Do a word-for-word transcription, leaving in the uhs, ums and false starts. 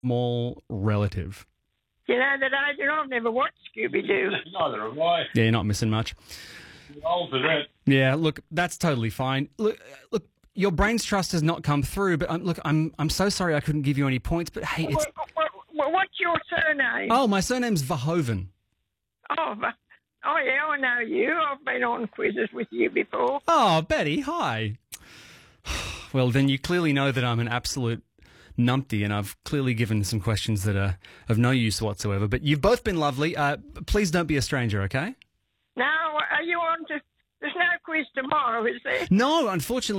Small relative. You know that I do. I've never watched Scooby-Doo. Neither have I. Yeah, you're not missing much. Too old for that. Yeah, look, that's totally fine. Look, look, your brain's trust has not come through, but um, look, I'm I'm so sorry I couldn't give you any points, but hey, it's... What, what, what, what's your surname? Oh, my surname's Verhoeven. Oh, but- oh, yeah, I know you. I've been on quizzes with you before. Oh, Betty, hi. Well, then you clearly know that I'm an absolute numpty, and I've clearly given some questions that are of no use whatsoever. But you've both been lovely. Uh, please don't be a stranger, okay? Now, are you on to... There's no quiz tomorrow, is there? No, unfortunately.